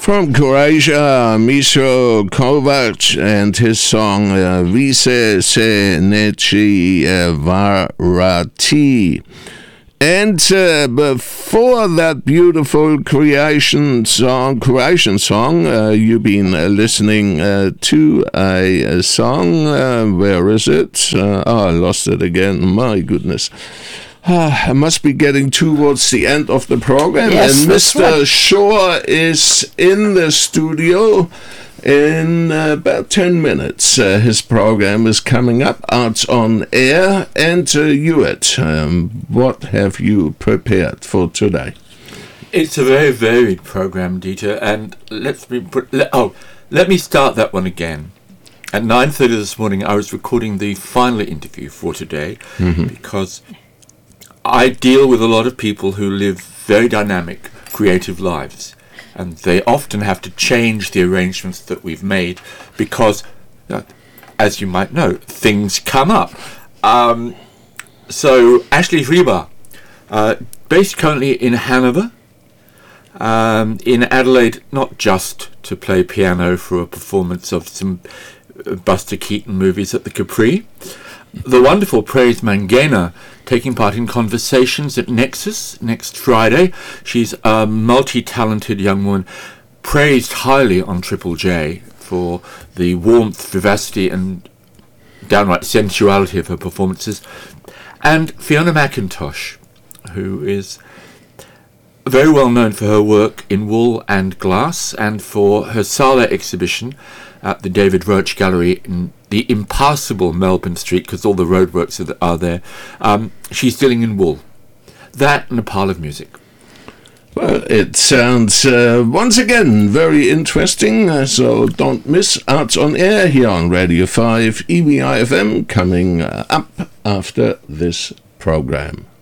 From Croatia, Miso Kovac and his song Vise se nechi varati. And before that beautiful Croatian song, you've been listening to a song. Where is it? I lost it again. My goodness. I must be getting towards the end of the program. Yes, and Mr. Shore is in the studio in about 10 minutes. His program is coming up, Arts on Air. And Hewitt, what have you prepared for today? It's a very varied program, Dieter, and let me start that one again. At 9:30 this morning, I was recording the final interview for today because I deal with a lot of people who live very dynamic, creative lives, and they often have to change the arrangements that we've made because, as you might know, things come up. So Ashley Rieber, based currently in Hanover, in Adelaide, not just to play piano for a performance of some Buster Keaton movies at the Capri. The wonderful Praise Mangena taking part in Conversations at Nexus next Friday. She's a multi-talented young woman, praised highly on Triple J for the warmth, vivacity and downright sensuality of her performances. And Fiona McIntosh, who is very well known for her work in wool and glass and for her Sala exhibition at the David Roach Gallery in the impassable Melbourne Street, because all the roadworks are there. She's dealing in wool. That and a pile of music. Well, it sounds, once again, very interesting, so don't miss Arts on Air here on Radio 5 EVI FM, coming up after this program.